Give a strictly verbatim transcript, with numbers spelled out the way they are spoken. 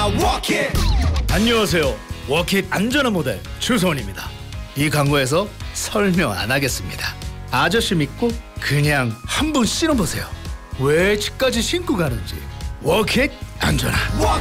walk it. 안녕하세요. 워킷 안전한 모델 주소원입니다. 이 광고에서 설명 안 하겠습니다. 아저씨 믿고 그냥 한번 신어보세요. 왜 집까지 신고 가는지. 워킷 안전한